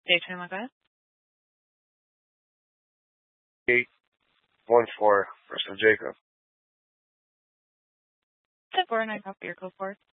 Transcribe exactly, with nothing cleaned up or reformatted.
Day two, my guy. Eight one four, first of Jacob. Ten four, and I copy your code for it.